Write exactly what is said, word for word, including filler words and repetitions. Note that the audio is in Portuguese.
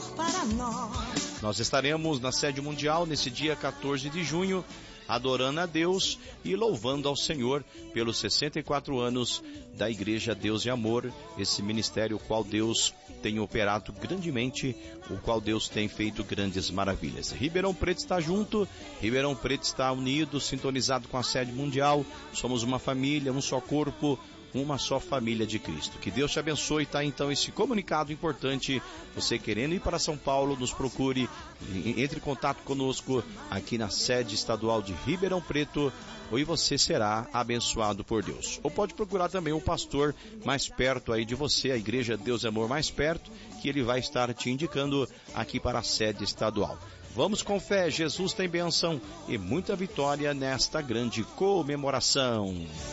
amor para nós. Nós estaremos na sede mundial nesse dia quatorze de junho, adorando a Deus e louvando ao Senhor pelos sessenta e quatro anos da Igreja Deus e Amor, esse ministério o qual Deus tem operado grandemente, o qual Deus tem feito grandes maravilhas. Ribeirão Preto está junto, Ribeirão Preto está unido, sintonizado com a sede mundial, somos uma família, um só corpo, uma só família de Cristo. Que Deus te abençoe. Tá então esse comunicado importante. Você querendo ir para São Paulo, nos procure, entre em contato conosco aqui na sede estadual de Ribeirão Preto, e você será abençoado por Deus. Ou pode procurar também o pastor mais perto aí de você, a Igreja Deus e Amor mais perto, que ele vai estar te indicando aqui para a sede estadual. Vamos com fé, Jesus tem bênção e muita vitória nesta grande comemoração.